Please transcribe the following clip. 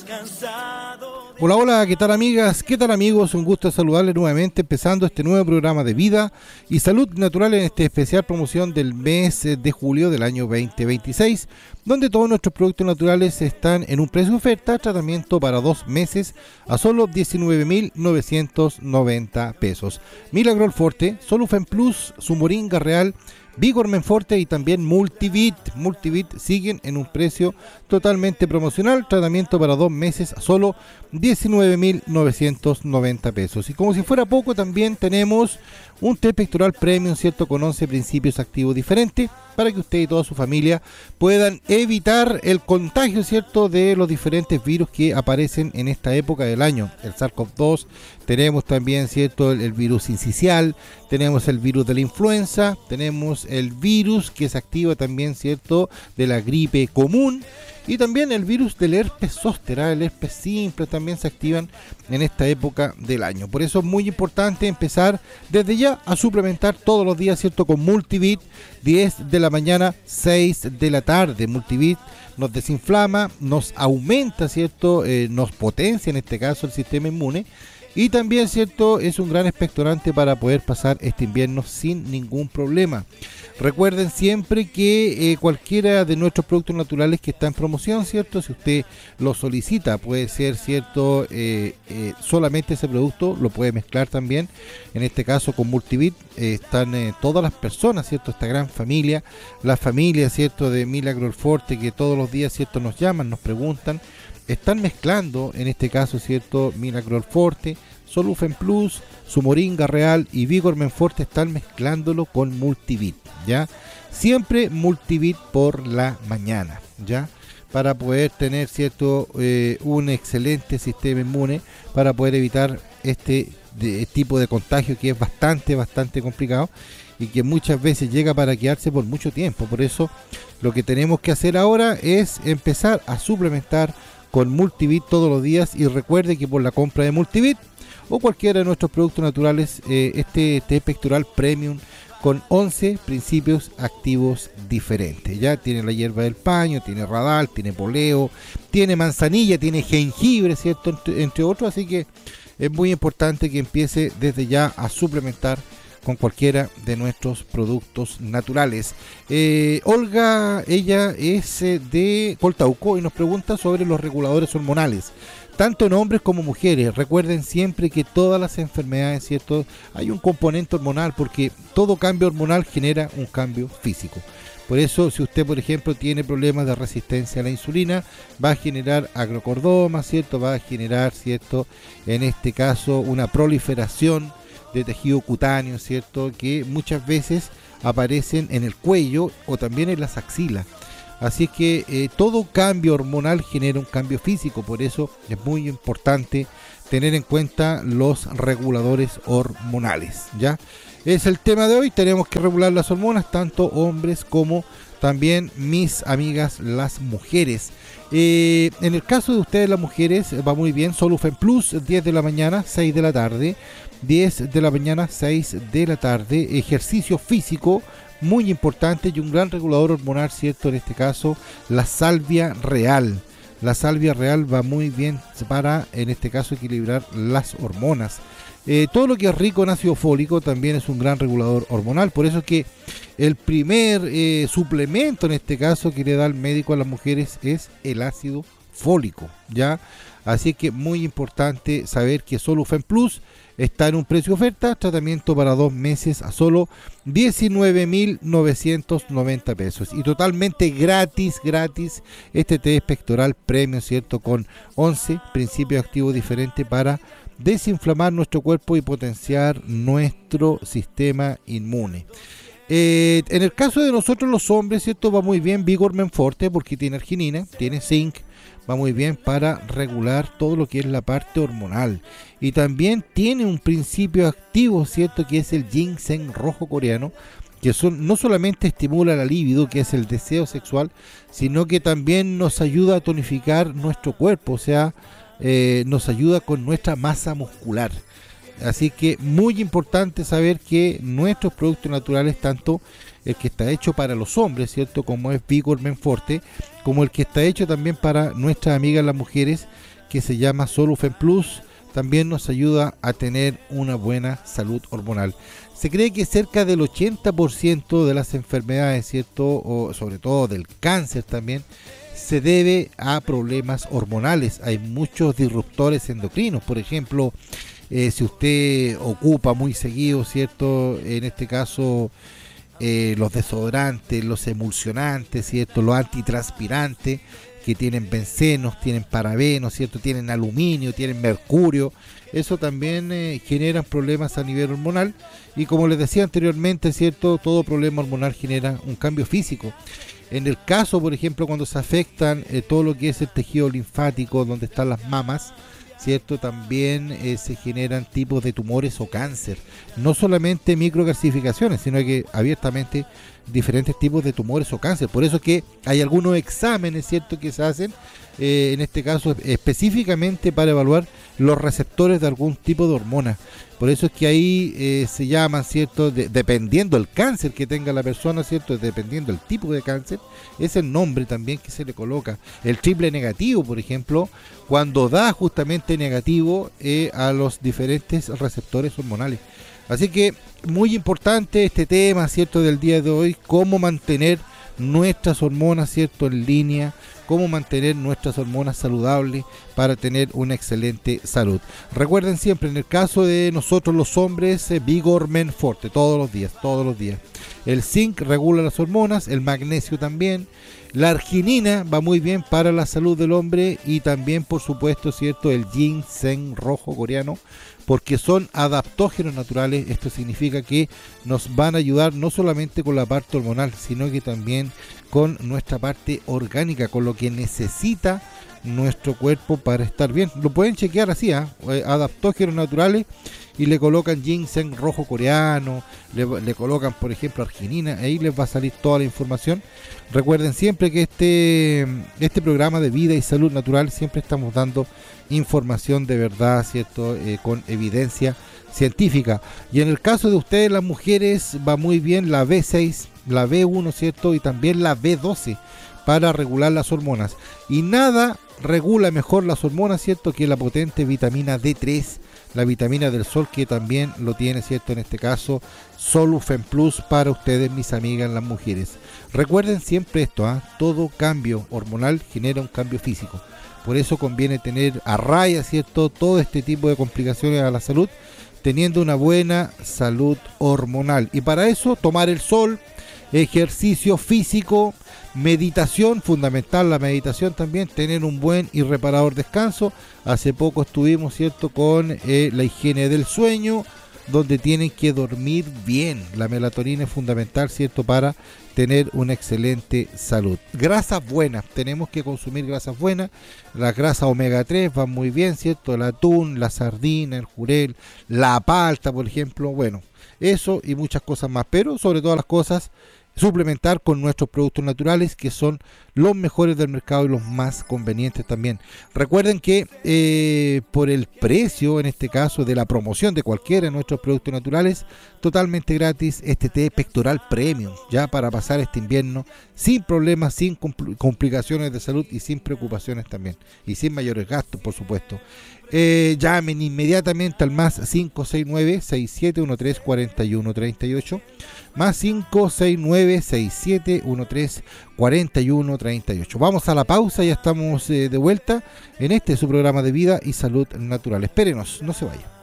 Hola, hola, ¿qué tal amigas? ¿Qué tal amigos? Un gusto saludarles nuevamente empezando este nuevo programa de Vida y Salud Natural en esta especial promoción del mes de julio del año 2026, donde todos nuestros productos naturales están en un precio de oferta, tratamiento para 2 meses a solo 19.990 pesos. Milagrol Forte, Solufen Plus, su moringa real, Vigor Menforte y también Multivit. Multivit siguen en un precio totalmente promocional, tratamiento para 2 meses a solo 19.990 pesos. Y como si fuera poco, también tenemos un té pectoral premium, ¿cierto? Con 11 principios activos diferentes para que usted y toda su familia puedan evitar el contagio, ¿cierto? De los diferentes virus que aparecen en esta época del año. El SARS-CoV-2, tenemos también, ¿cierto? El virus sincicial, tenemos el virus de la influenza, tenemos el virus que se activa también, ¿cierto? De la gripe común. Y también el virus del herpes zóster, el herpes simple, también se activan en esta época del año. Por eso es muy importante empezar desde ya a suplementar todos los días, ¿cierto? Con Multivit, 10 de la mañana, 6 de la tarde. Multivit nos desinflama, nos aumenta, ¿cierto? Nos potencia en este caso el sistema inmune. Y también, ¿cierto? Es un gran expectorante para poder pasar este invierno sin ningún problema. Recuerden siempre que cualquiera de nuestros productos naturales que está en promoción, ¿cierto? Si usted lo solicita, puede ser, ¿cierto? Solamente ese producto, lo puede mezclar también. En este caso con Multivit están todas las personas, ¿cierto? Esta gran familia, la familia, ¿cierto? De Milagrol Forte, que todos los días, ¿cierto? Nos llaman, nos preguntan. Están mezclando, en este caso, ¿cierto? Milagrol Forte, Solufen Plus, su moringa real y Vigor Menforte, están mezclándolo con Multivit, ¿ya? Siempre Multivit por la mañana, ¿ya? Para poder tener, ¿cierto? Un excelente sistema inmune, para poder evitar este tipo de contagio que es bastante complicado y que muchas veces llega para quedarse por mucho tiempo. Por eso lo que tenemos que hacer ahora es empezar a suplementar con Multivit todos los días. Y recuerde que por la compra de Multivit o cualquiera de nuestros productos naturales, este té pectoral premium con 11 principios activos diferentes, ya tiene la hierba del paño, tiene radal, tiene poleo, tiene manzanilla, tiene jengibre, ¿cierto? Entre otros. Así que es muy importante que empiece desde ya a suplementar con cualquiera de nuestros productos naturales. Olga, ella es de Coltauco y nos pregunta sobre los reguladores hormonales, tanto en hombres como mujeres. Recuerden siempre que todas las enfermedades, ¿cierto? Hay un componente hormonal, porque todo cambio hormonal genera un cambio físico. Por eso, si usted, por ejemplo, tiene problemas de resistencia a la insulina, va a generar agrocordoma, ¿cierto? Va a generar, ¿cierto? En este caso, una proliferación de tejido cutáneo, ¿cierto? Que muchas veces aparecen en el cuello o también en las axilas. Así que todo cambio hormonal genera un cambio físico. Por eso es muy importante tener en cuenta los reguladores hormonales, ¿ya? Es el tema de hoy. Tenemos que regular las hormonas, tanto hombres como también mis amigas las mujeres. En el caso de ustedes las mujeres va muy bien. Solufen Plus, 10 de la mañana, 6 de la tarde. 10 de la mañana, 6 de la tarde. Ejercicio físico muy importante y un gran regulador hormonal, ¿cierto? En este caso, la salvia real. La salvia real va muy bien para, en este caso, equilibrar las hormonas. Todo lo que es rico en ácido fólico también es un gran regulador hormonal. Por eso es que el primer suplemento, en este caso, que le da el médico a las mujeres es el ácido fólico, ¿ya? Así que muy importante saber que Solufen Plus está en un precio de oferta, tratamiento para 2 meses a solo 19.990 pesos. Y totalmente gratis este té pectoral premium, ¿cierto? Con 11 principios activos diferentes para desinflamar nuestro cuerpo y potenciar nuestro sistema inmune. En el caso de nosotros los hombres, ¿cierto? Va muy bien Vigor Menforte porque tiene arginina, tiene zinc, va muy bien para regular todo lo que es la parte hormonal. Y también tiene un principio activo, ¿cierto? Que es el ginseng rojo coreano, que no solamente estimula la libido, que es el deseo sexual, sino que también nos ayuda a tonificar nuestro cuerpo, o sea, nos ayuda con nuestra masa muscular. Así que muy importante saber que nuestros productos naturales, tanto el que está hecho para los hombres, ¿cierto? Como es Vigor Menforte, como el que está hecho también para nuestras amigas las mujeres, que se llama Solufen Plus también nos ayuda a tener una buena salud hormonal. Se cree que cerca del 80% de las enfermedades, ¿cierto? O sobre todo del cáncer también, se debe a problemas hormonales. Hay muchos disruptores endocrinos, por ejemplo, si usted ocupa muy seguido, ¿cierto? En este caso, los desodorantes, los emulsionantes, ¿cierto? Los antitranspirantes, que tienen bencenos, tienen parabenos, ¿cierto? Tienen aluminio, tienen mercurio. Eso también genera problemas a nivel hormonal. Y como les decía anteriormente, ¿cierto? Todo problema hormonal genera un cambio físico. En el caso, por ejemplo, cuando se afectan todo lo que es el tejido linfático, donde están las mamas, ¿cierto? También se generan tipos de tumores o cáncer. No solamente microcalcificaciones, sino que abiertamente diferentes tipos de tumores o cáncer. Por eso es que hay algunos exámenes, ¿cierto?, que se hacen, en este caso específicamente para evaluar los receptores de algún tipo de hormona. Por eso es que ahí se llaman, ¿cierto?, dependiendo del cáncer que tenga la persona, ¿cierto?, dependiendo del tipo de cáncer, es el nombre también que se le coloca. El triple negativo, por ejemplo, cuando da justamente negativo a los diferentes receptores hormonales. Así que muy importante este tema, ¿cierto?, del día de hoy, cómo mantener nuestras hormonas, ¿cierto?, en línea, cómo mantener nuestras hormonas saludables para tener una excelente salud. Recuerden siempre, en el caso de nosotros los hombres, Vigor Men Forte, todos los días. El zinc regula las hormonas, el magnesio también. La arginina va muy bien para la salud del hombre y también, por supuesto, ¿cierto?, el ginseng rojo coreano, porque son adaptógenos naturales. Esto significa que nos van a ayudar no solamente con la parte hormonal, sino que también con nuestra parte orgánica, con lo que necesita nuestro cuerpo para estar bien. Lo pueden chequear así, adaptógenos naturales, y le colocan ginseng rojo coreano, le colocan, por ejemplo, arginina, ahí les va a salir toda la información. Recuerden siempre que este programa de vida y salud natural siempre estamos dando información de verdad, ¿cierto?, con evidencia científica. Y en el caso de ustedes, las mujeres, va muy bien la B6, la B1, ¿cierto?, y también la B12 para regular las hormonas. Y nada regula mejor las hormonas, ¿cierto?, que la potente vitamina D3, la vitamina del sol, que también lo tiene, ¿cierto?, en este caso Solufen Plus para ustedes, mis amigas, las mujeres. Recuerden siempre esto, todo cambio hormonal genera un cambio físico. Por eso conviene tener a raya, ¿cierto?, todo este tipo de complicaciones a la salud, teniendo una buena salud hormonal. Y para eso, tomar el sol, ejercicio físico, meditación, fundamental la meditación también, tener un buen y reparador descanso. Hace poco estuvimos, ¿cierto?, con la higiene del sueño, donde tienen que dormir bien. La melatonina es fundamental, ¿cierto?, para tener una excelente salud. Grasas buenas, tenemos que consumir grasas buenas. Las grasas omega 3 van muy bien, ¿cierto? El atún, la sardina, el jurel, la palta, por ejemplo. Bueno, eso y muchas cosas más, pero sobre todas las cosas, suplementar con nuestros productos naturales, que son los mejores del mercado y los más convenientes también. Recuerden que por el precio, en este caso, de la promoción de cualquiera de nuestros productos naturales, totalmente gratis, este té pectoral premium, ya para pasar este invierno sin problemas, sin complicaciones de salud y sin preocupaciones también, y sin mayores gastos, por supuesto. Llamen inmediatamente al más 569-6713-4138, más 569-6713-4138. Vamos a la pausa, ya estamos de vuelta en su programa de vida y salud natural. Espérenos, no se vaya.